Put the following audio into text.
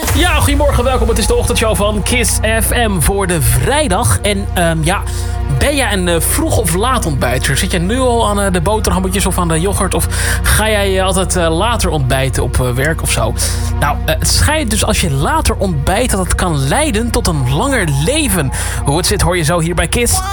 Ja, goedemorgen, welkom. Het is de ochtendshow van Kiss FM voor de vrijdag. En ben jij een vroeg of laat ontbijter? Zit je nu al aan de boterhammetjes of aan de yoghurt? Of ga jij altijd later ontbijten op werk of zo? Nou, het schijnt dus als je later ontbijt dat het kan leiden tot een langer leven. Hoe het zit hoor je zo hier bij Kiss.